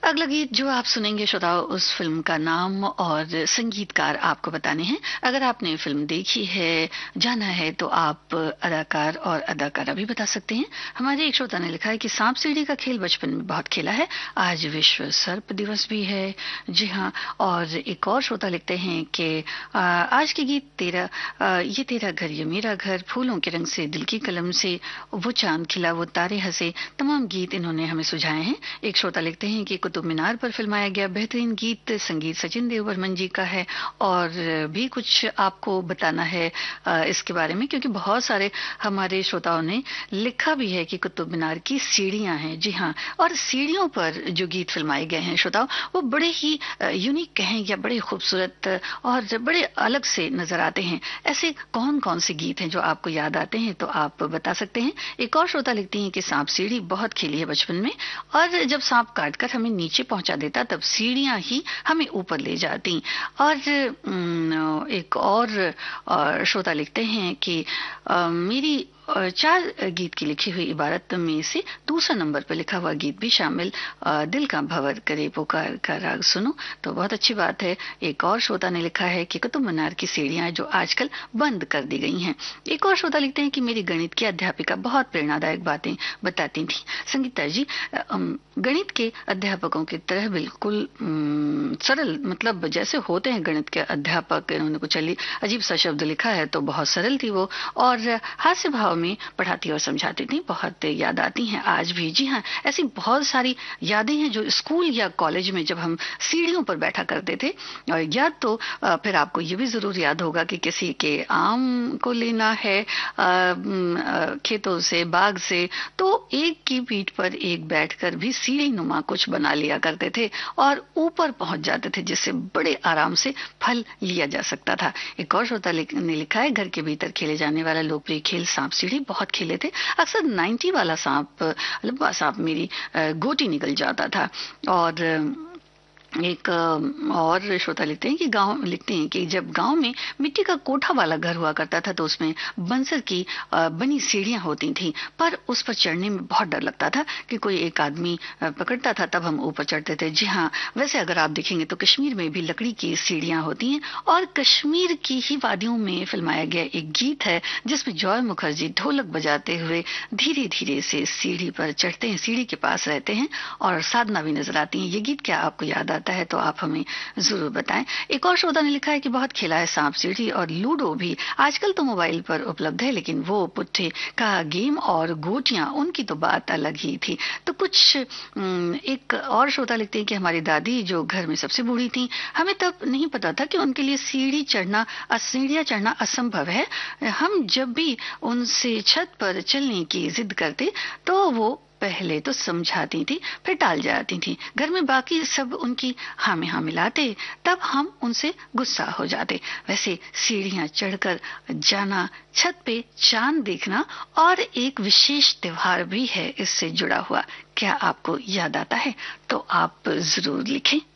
अगला गीत जो आप सुनेंगे श्रोताओ, उस फिल्म का नाम और संगीतकार आपको बताने हैं। अगर आपने फिल्म देखी है, जाना है, तो आप अदाकार और अदाकारा भी बता सकते हैं। हमारे एक श्रोता ने लिखा है कि सांप सीढ़ी का खेल बचपन में बहुत खेला है, आज विश्व सर्प दिवस भी है। जी हाँ। और एक और श्रोता लिखते हैं कि आज के गीत ये तेरा घर ये मेरा घर, फूलों के रंग से, दिल की कलम से, वो चांद खिला वो तारे हंसे, तमाम गीत इन्होंने हमें सुझाए हैं। एक श्रोता लिखते हैं कि कुतुब मीनार पर फिल्माया गया बेहतरीन गीत, संगीत सचिन देव बर्मन जी का है। और भी कुछ आपको बताना है इसके बारे में, क्योंकि बहुत सारे हमारे श्रोताओं ने लिखा भी है कि कुतुब मीनार की सीढ़ियां हैं। जी हाँ। और सीढ़ियों पर जो गीत फिल्माए गए हैं श्रोताओं, वो बड़े ही यूनिक कहें या बड़े खूबसूरत और बड़े अलग से नजर आते हैं। ऐसे कौन कौन से गीत हैं जो आपको याद आते हैं, तो आप बता सकते हैं। एक और श्रोता लिखती हैं कि सांप सीढ़ी बहुत खेली है बचपन में, और जब सांप काटकर हमें नीचे पहुंचा देता तब सीढ़ियां ही हमें ऊपर ले जाती। और एक और श्रोता लिखते हैं कि मेरी चार गीत की लिखी हुई इबारत में से दूसरा नंबर पर लिखा हुआ गीत भी शामिल, दिल का भंवर करे पुकार का राग सुनो। तो बहुत अच्छी बात है। एक और श्रोता ने लिखा है कि कुतुब मीनार की सीढ़ियां जो आजकल बंद कर दी गई हैं। एक और श्रोता लिखते हैं कि मेरी गणित की अध्यापिका बहुत प्रेरणादायक बातें बताती थी। संगीता जी, गणित के अध्यापकों की तरह बिल्कुल सरल, मतलब जैसे होते हैं गणित के अध्यापक, इन्होंने कुछ अजीब सा शब्द लिखा है तो बहुत सरल थी वो, और हास्य भाव में पढ़ाती और समझाती थी। बहुत याद आती हैं आज भी। जी हाँ, ऐसी बहुत सारी यादें हैं जो स्कूल या कॉलेज में जब हम सीढ़ियों पर बैठा करते थे। और याद तो फिर आपको ये भी जरूर याद होगा कि किसी के आम को लेना है खेतों से, बाग से, तो एक की पीठ पर एक बैठकर भी सीढ़ी नुमा कुछ बना लिया करते थे और ऊपर पहुंच जाते थे, जिससे बड़े आराम से फल लिया जा सकता था। एक और श्रोता ने लिखा है, घर के भीतर खेले जाने वाला लोकप्रिय खेल सांप सीढ़ी बहुत खेले थे। अक्सर 90 वाला सांप, लंबा सांप मेरी गोटी निकल जाता था। और एक और श्रोता लिखते हैं कि जब गांव में मिट्टी का कोठा वाला घर हुआ करता था तो उसमें बंसर की बनी सीढ़ियां होती थी, पर उस पर चढ़ने में बहुत डर लगता था कि कोई एक आदमी पकड़ता था, तब हम ऊपर चढ़ते थे। जी हाँ, वैसे अगर आप देखेंगे तो कश्मीर में भी लकड़ी की सीढ़ियां होती हैं, और कश्मीर की ही वादियों में फिल्माया गया एक गीत है जिसमें जॉय मुखर्जी ढोलक बजाते हुए धीरे धीरे से सीढ़ी पर चढ़ते हैं, सीढ़ी के पास रहते हैं और साधना भी नजर आती है। ये गीत क्या आपको याद आता है, तो आप हमें जरूर बताएं। एक और श्रोता ने लिखा है कि बहुत खेला है सांप सीढ़ी और लूडो भी, आजकल तो मोबाइल पर उपलब्ध है, लेकिन वो पुट्ठे का गेम और गोटियां, उनकी तो बात अलग ही थी। तो कुछ एक और श्रोता लिखते हैं कि हमारी दादी जो घर में सबसे बूढ़ी थी, हमें तब नहीं पता था कि उनके लिए सीढ़ियां चढ़ना असंभव है। हम जब भी उनसे छत पर चलने की जिद करते तो वो पहले तो समझाती थी, फिर टाल जाती थी। घर में बाकी सब उनकी हाँ में हाँ मिलाते, तब हम उनसे गुस्सा हो जाते। वैसे सीढ़ियां चढ़कर जाना, छत पे चांद देखना, और एक विशेष त्योहार भी है इससे जुड़ा हुआ, क्या आपको याद आता है, तो आप जरूर लिखें।